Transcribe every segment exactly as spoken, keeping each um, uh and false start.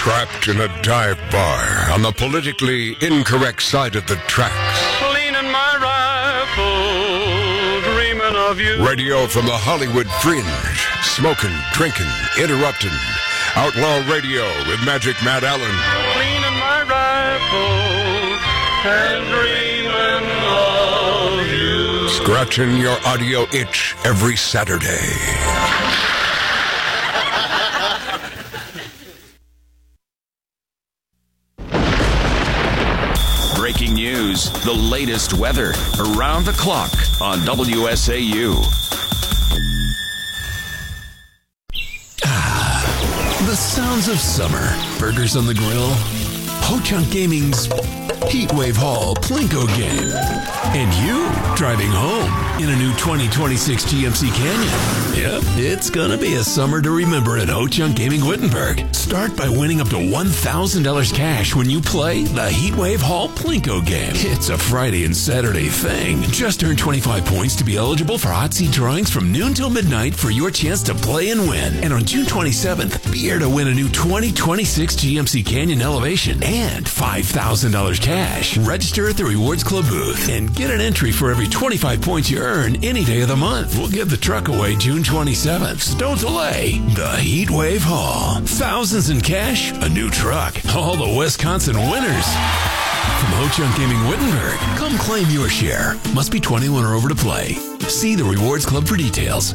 Trapped in a dive bar on the politically incorrect side of the tracks. Leaning my rifle, dreaming of you. Radio from the Hollywood fringe. Smoking, drinking, interrupting. Outlaw Radio with Magic Matt Allen. Leaning my rifle and dreaming of you. Scratching your audio itch every Saturday. Breaking news, the latest weather, around the clock on W S A U. Ah, the sounds of summer. Burgers on the grill. Ho-Chunk Gaming's Heatwave Hall Plinko game. And you driving home in a new twenty twenty-six G M C Canyon. Yep, it's gonna be a summer to remember at Ho-Chunk Gaming Wittenberg. Start by winning up to one thousand dollars cash when you play the Heatwave Hall Plinko game. It's a Friday and Saturday thing. Just earn twenty-five points to be eligible for hot seat drawings from noon till midnight for your chance to play and win. And on June twenty-seventh, be here to win a new twenty twenty-six G M C Canyon Elevation and five thousand dollars cash. Register at the Rewards Club booth and get an entry for every twenty-five points you earn any day of the month. We'll give the truck away June twenty-seventh. So don't delay. The Heatwave Hall. Thousands in cash, a new truck. All the Wisconsin winners. From Ho-Chunk Gaming Wittenberg, come claim your share. Must be twenty-one or over to play. See the Rewards Club for details.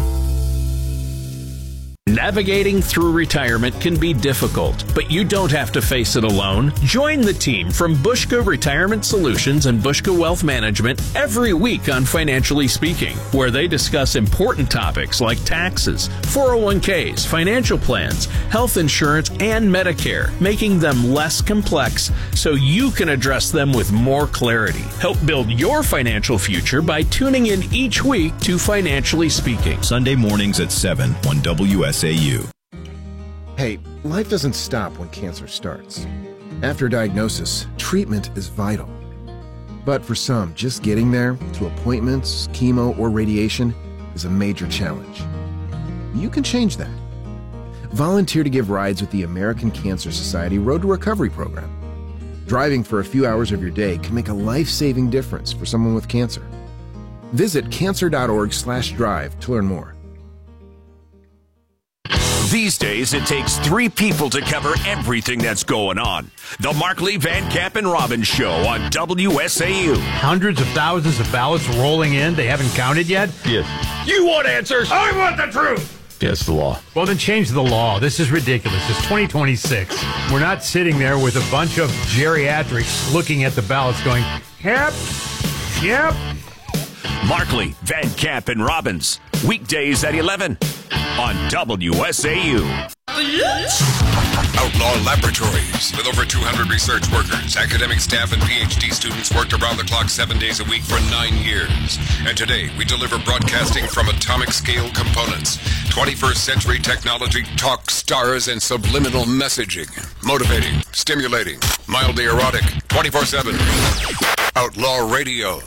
Navigating through retirement can be difficult, but you don't have to face it alone. Join the team from Bushka Retirement Solutions and Bushka Wealth Management every week on Financially Speaking, where they discuss important topics like taxes, four oh one k's, financial plans, health insurance, and Medicare, making them less complex so you can address them with more clarity. Help build your financial future by tuning in each week to Financially Speaking. Sunday mornings at seven on W S A U. Hey, life doesn't stop when cancer starts. After diagnosis, treatment is vital. But for some, just getting there, to appointments, chemo, or radiation, is a major challenge. You can change that. Volunteer to give rides with the American Cancer Society Road to Recovery program. Driving for a few hours of your day can make a life-saving difference for someone with cancer. Visit cancer.org slash drive to learn more. These days, it takes three people to cover everything that's going on. The Markley, Van Camp, and Robbins Show on W S A U. Hundreds of thousands of ballots rolling in. They haven't counted yet? Yes. You want answers? I want the truth. Yes, the law. Well, then change the law. This is ridiculous. It's twenty twenty-six. We're not sitting there with a bunch of geriatrics looking at the ballots going, yep, yep. Markley, Van Camp, and Robbins. Weekdays at eleven. On W S A U. Outlaw Laboratories. With over two hundred research workers, academic staff, and P H D students worked around the clock seven days a week for nine years. And today, we deliver broadcasting from atomic scale components. twenty-first century technology, talk, stars, and subliminal messaging. Motivating, stimulating, mildly erotic, twenty-four seven. Outlaw Radio.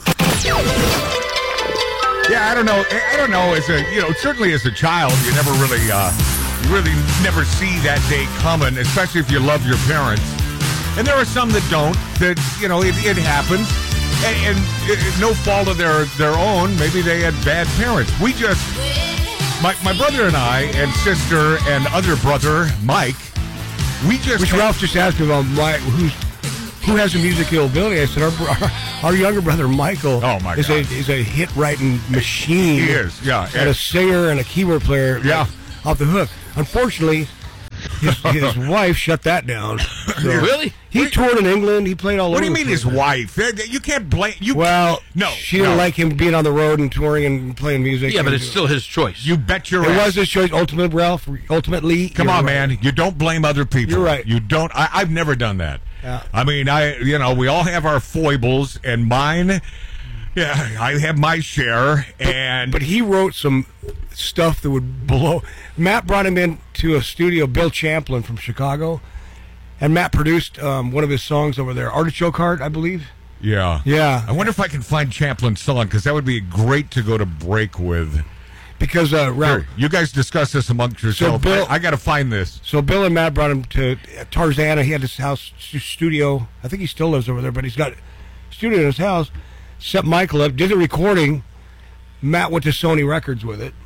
Yeah, I don't know. I don't know. As a, you know, certainly as a child, you never really, uh, really never see that day coming, especially if you love your parents. And there are some that don't. That, you know, it, it happens, and, and it, no fault of their their own. Maybe they had bad parents. We just, my my brother and I, and sister and other brother Mike, we just. Which Ralph just asked me about my who's. Who has a musical ability? I said, our, our, our younger brother, Michael, oh my is, God. A, is a hit-writing machine. He is, yeah. And a singer and a keyboard player yeah. like, off the hook. Unfortunately, his, his wife shut that down. So really? He toured in England. He played all what over. What do you mean his wife? You can't blame... You well, no, she didn't no. like him being on the road and touring and playing music. Yeah, but it's still his choice. You bet your It ass. was his choice, ultimately, Ralph. Ultimately. Come on, right. man. You don't blame other people. You're right. You don't... I, I've never done that. Yeah. I mean, I you know, we all have our foibles, and mine, yeah, I have my share, and... But he wrote some stuff that would blow... Matt brought him into a studio, Bill Champlin from Chicago, and Matt produced um, one of his songs over there, Artichoke Heart, I believe. Yeah. Yeah. I wonder if I can find Champlin's song, because that would be great to go to break with. because uh, Ralph, Here, you guys discuss this amongst yourselves. So Bill- I, I got to find this. So Bill and Matt brought him to Tarzana. He had his house studio. I think he still lives over there, but he's got a studio in his house. Set Michael up, did the recording. Matt went to Sony Records with it.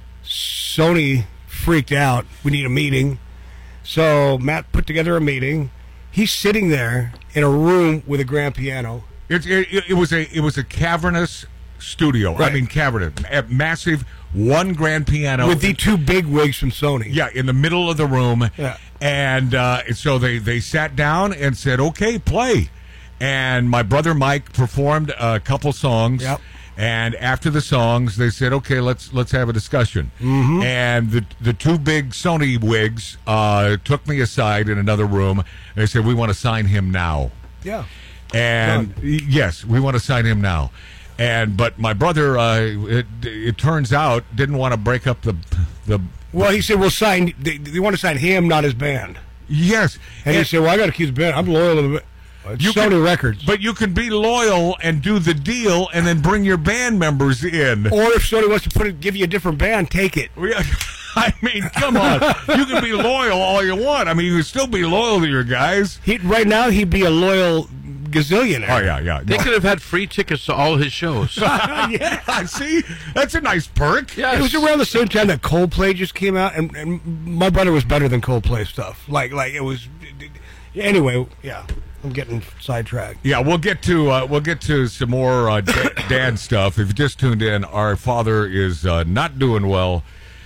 Sony freaked out. We need a meeting. So Matt put together a meeting. He's sitting there in a room with a grand piano. It, it, it was a it was a cavernous studio. Right. I mean, cavernous, a massive, one grand piano With the two big wigs from Sony. Yeah, in the middle of the room. Yeah. And uh, so they, they sat down and said, okay, play. And my brother Mike performed a couple songs. Yep. And after the songs, they said, okay, let's let's have a discussion. Mm-hmm. And the the two big Sony wigs uh, took me aside in another room. And they said, we want to sign him now. Yeah. And yes, we want to sign him now. And but my brother, uh, it, it turns out, didn't want to break up the the. Well, he said, we'll sign, they, they want to sign him, not his band. Yes. And, he said, well, I got to keep the band. I'm loyal to the band. It's You Sony can- Records. But you can be loyal and do the deal, and then bring your band members in. Or if Sony wants to put it, give you a different band, take it. I mean, come on. You can be loyal all you want. I mean, you can still be loyal to your guys. He, right now, he'd be a loyal gazillionaire. Oh, yeah, yeah. They No. could have had free tickets to all his shows. Yeah, see? That's a nice perk. It was around the same time that Coldplay just came out, and, and my brother was better than Coldplay stuff. Like, like it was. Anyway, yeah, I'm getting sidetracked. Yeah, we'll get to uh, we'll get to some more uh, da- dad stuff. If you just tuned in, our father is uh, not doing well.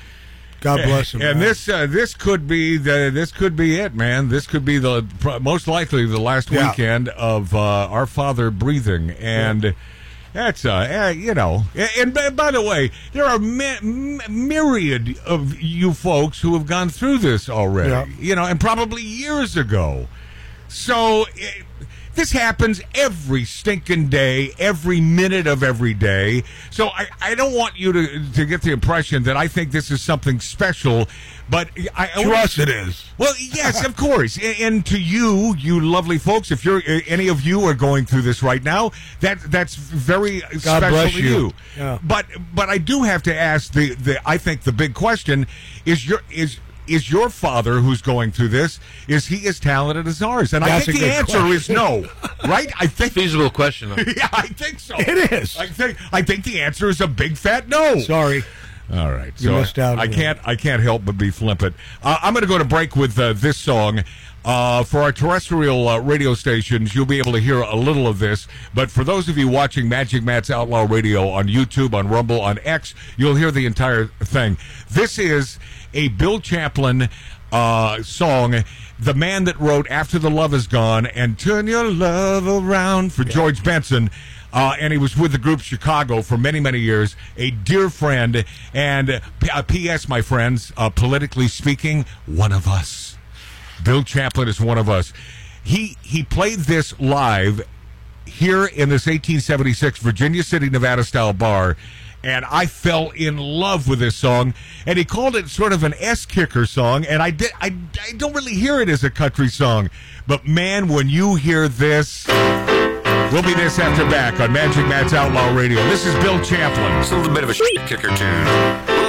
God bless him. And man. this uh, this could be the this could be it, man. This could be the pr- most likely the last Yeah. weekend of uh, our father breathing, and Yeah. that's uh, eh, you know. And, and by the way, there are mi- m- myriad of you folks who have gone through this already, Yeah. you know, and probably years ago. So. It, This happens every stinking day, every minute of every day. So I, I don't want you to, to get the impression that I think this is something special, but I... I To us it is. Well, yes, of course. And, and to you, you lovely folks, if you're any of you are going through this right now, that that's very God special bless to you. you. Yeah. But but I do have to ask the, the I think the big question is your is Is your father, who's going through this, is he as talented as ours? And That's I think a the good answer question. is no, right? I think Feasible question. Though. yeah, I think so. It is. I think I think the answer is a big fat no. Sorry. All right, You so missed out I on can't I can't help but be flippant. Uh, I'm going to go to break with uh, this song. Uh, for our terrestrial uh, radio stations, you'll be able to hear a little of this. But for those of you watching Magic Matt's Outlaw Radio on YouTube, on Rumble, on X, you'll hear the entire thing. This is a Bill Champlin uh, song, the man that wrote After the Love Is Gone and Turn Your Love Around for George Benson. Uh, and he was with the group Chicago for many, many years, a dear friend. And uh, P- uh, P S, my friends, uh, politically speaking, one of us. Bill Champlin is one of us. He he played this live here in this eighteen seventy-six Virginia City, Nevada style bar, and I fell in love with this song. And he called it sort of an S-kicker song, and I did I, I don't really hear it as a country song, but man, when you hear this, we'll be this after back on Magic Matt's Outlaw Radio. This is Bill Champlin. It's a little bit of a shit kicker tune.